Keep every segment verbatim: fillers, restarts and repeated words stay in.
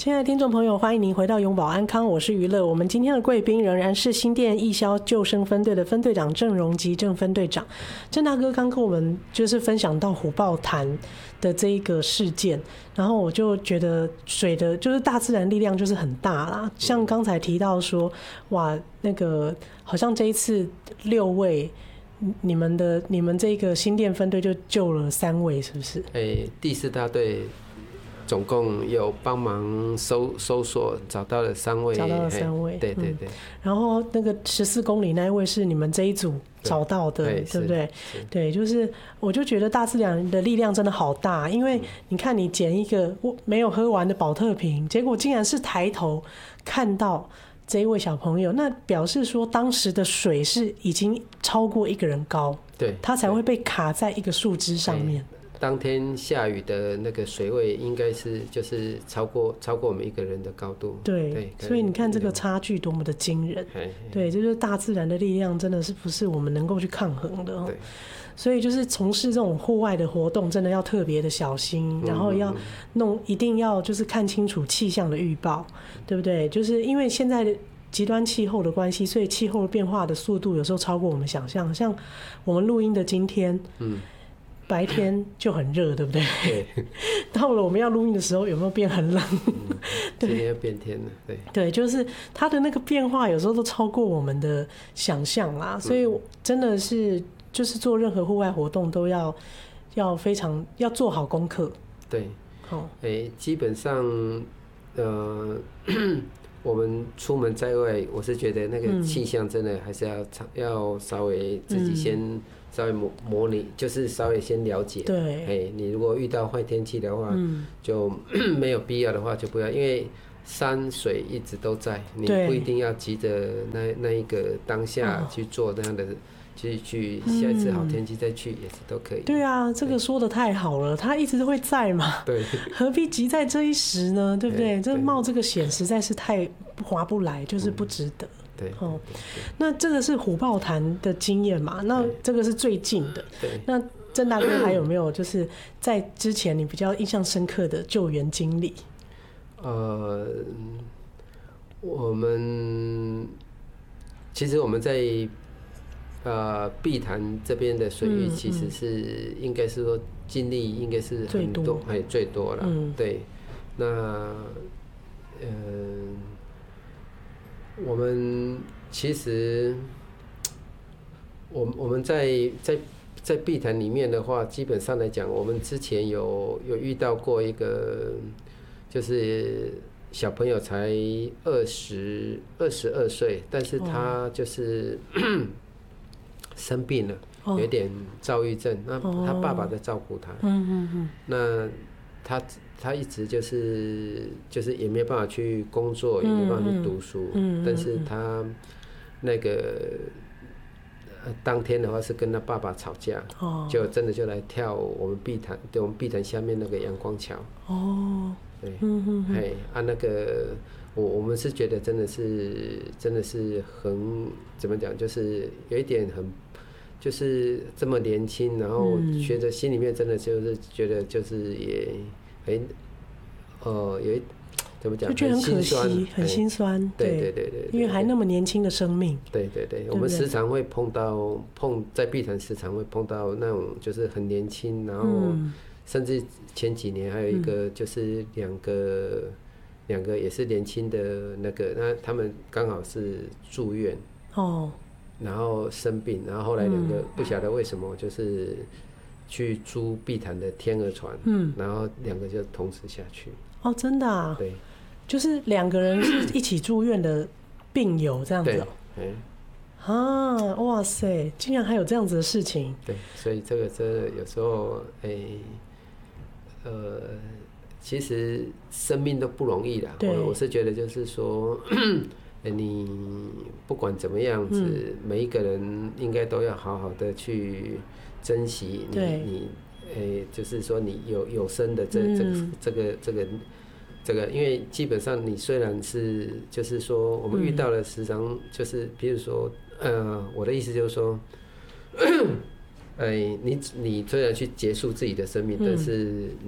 亲爱的听众朋友，欢迎您回到永保安康，我是娱乐。我们今天的贵宾仍然是新店义消救生分队的分队长郑荣吉郑分队长。郑大哥刚跟我们就是分享到虎豹潭的这一个事件，然后我就觉得水的就是大自然力量就是很大啦。像刚才提到说，哇，那个好像这一次六位。你们的你们这个新店分队就救了三位，是不是？ 欸、第四大队总共有帮忙搜搜索，找到了三位， 找到了三位， 对对对、嗯。 然后那个十四公里那一位是你们这一组找到的， 对, 对不对？对，就是我就觉得大自然的力量真的好大，因为你看你捡一个没有喝完的保特瓶，结果竟然是抬头看到这一位小朋友，那表示说当时的水是已经超过一个人高， 对，他才会被卡在一个树枝上面。 当天下雨的那个水位应该是就是超过超过我们一个人的高度， 对, 对，所以你看这个差距多么的惊人，对，这就是大自然的力量，真的是不是我们能够去抗衡的。对，所以就是从事这种户外的活动，真的要特别的小心，然后要弄，一定要就是看清楚气象的预报，对不对？就是因为现在极端气候的关系，所以气候变化的速度有时候超过我们想象。像我们录音的今天，嗯，白天就很热，对不对？对。到了我们要录音的时候，有没有变很冷？ 嗯、今天要变天了，对。 对，就是它的那个变化，有时候都超过我们的想象啦。所以真的是，就是做任何户外活动都要要非常要做好功课。 对。好。欸，基本上，呃。我们出门在外，我是觉得那个气象真的还是要、嗯、要稍微自己先稍微模模拟，就是稍微先了解。对，哎，你如果遇到坏天气的话，嗯、就没有必要的话就不要，因为山水一直都在，你不一定要急着那那一个当下去做那样的。去去下一次好天气再去也是都可以。 对啊，这个说得太好了，他一直都会在嘛。对，何必急在这一时呢？对不对？这冒这个险实在是太划不来，就是不值得。对，哦，那这个是虎豹潭的经验嘛？那这个是最近的。对。那郑大哥还有没有就是在之前你比较印象深刻的救援经历？ 呃，我们其实我们在。呃，碧潭这边的水域其实是应该是说经历应该是很多，哎，最多了。嗯，对。那，嗯、呃，我们其实，我我们在在在碧潭里面的话，基本上来讲，我们之前有有遇到过一个，就是小朋友才二十二十二岁，但是他就是。哦生病了，有点躁郁症。那他爸爸在照顾他，嗯嗯嗯。那他他一直就是就是也没办法去工作，也没办法去读书。嗯嗯。但是他那个当天的话是跟他爸爸吵架，就真的就来跳我们碧潭，对我们碧潭下面那个阳光桥。哦。对，嗯嗯嗯。哎，啊那个。我我们是觉得真的是真的是很怎么讲，就是有一点很，就是这么年轻，然后觉得心里面真的就是觉得就是也哎、欸、呃有一怎么讲， 就觉得很可惜，很心酸。对对对对，因为还那么年轻的生命。 对对对，我们时常会碰到碰在碧潭时常会碰到那种就是很年轻，然后甚至前几年还有一个就是两个。两个也是年轻的那个，那他们刚好是住院哦，然后生病，然后后来两个不晓得为什么就是去租碧潭的天鹅船，嗯，然后两个就同时下去。 哦，真的啊？ 对， 就是两个人是一起住院的病友这样子哦。对，啊，哇塞，竟然还有这样子的事情。 对，所以这个真的有时候，哎、欸，呃。其实生命都不容易啦，我我是觉得就是说，你不管怎么样子，嗯、每一个人应该都要好好的去珍惜你你，诶、欸，就是说你有有生的这、嗯、这个这个这个这个，因为基本上你虽然是就是说我们遇到了时常就是，比如说，呃，我的意思就是说。哎，你你虽然去结束自己的生命，嗯、但是你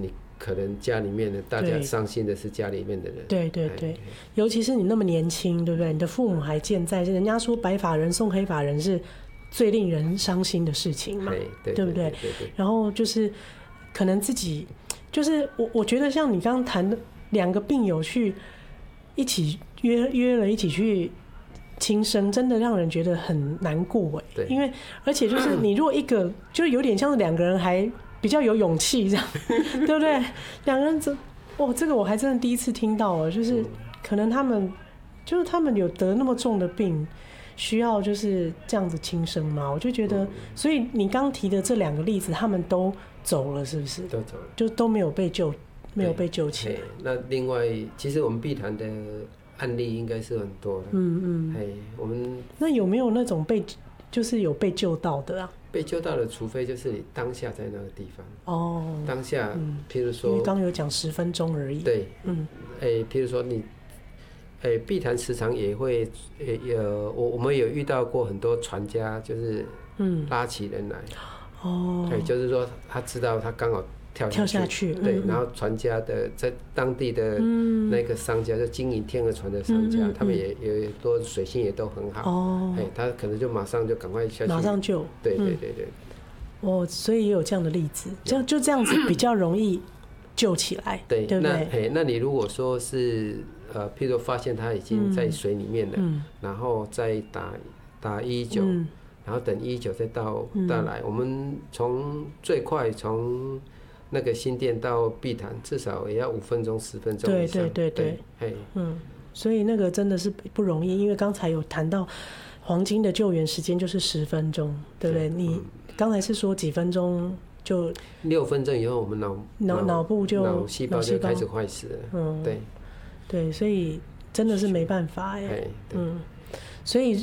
可能家里面的大家伤心的是家里面的人。 对对对，尤其是你那么年轻，对不对？你的父母还健在，人家说白发人送黑发人是最令人伤心的事情嘛，对, 对不对？然后就是可能自己，就是我我觉得像你刚刚谈的两个病友去一起约约了一起去轻生，真的让人觉得很难过哎，因为而且就是你如果一个就有点像是两个人还比较有勇气这样，对不对？两个人这哇，这个我还真的第一次听到哦，就是可能他们就是他们有得那么重的病。需要就是这样子轻生吗？我就觉得，所以你刚提的这两个例子，他们都走了，是不是？ 都走了， 就都没有被救，没有被救起来。 那另外，其实我们碧潭的案例应该是很多的。嗯嗯。哎，我们那有没有那种被，就是有被救到的啊？ 被救到的，除非就是你当下在那个地方。 哦。 当下，嗯、譬如说， 因为刚有讲十分钟而已。 对。嗯。哎，譬如说你。欸、碧潭时常也会，欸、有我我们有遇到过很多船家，就是拉起人来，哦、嗯，对，就是说他知道他刚好跳下去，跳下去对，嗯、然后船家的在当地的那个商家，嗯、就经营天鹅船的商家，嗯、他们也也多水性也都很好，哦，哎，他可能就马上就赶快下去， 马上救， 对对对对， 哦，所以也有这样的例子，这样就这样子比较容易救起来， 对， 对不对？ 那哎，那你如果说是。呃，譬如说发现他已经在水里面了，嗯、然后再打打一一九，然后等一一九再到到来。嗯、我们从最快从那个新店到碧潭，至少也要五分钟、十分钟以上。对对对对， 对嗯，所以那个真的是不容易，因为刚才有谈到黄金的救援时间就是十分钟，对不对？嗯、你刚才是说几分钟就六分钟以后，我们脑脑脑部就脑细胞就开始坏死了。嗯，对。 对，所以真的是没办法哎，嗯，所以